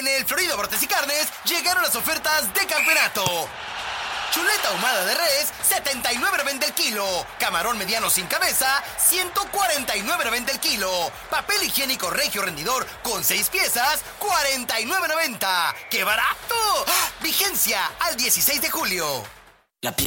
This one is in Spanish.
En el Florida Bortes y Carnes llegaron las ofertas de campeonato. Chuleta ahumada de res, 79.90 el kilo. Camarón mediano sin cabeza, 149.90 el kilo. Papel higiénico Regio rendidor con 6 piezas, 49.90. ¡Qué barato! ¡Ah! Vigencia al 16 de julio.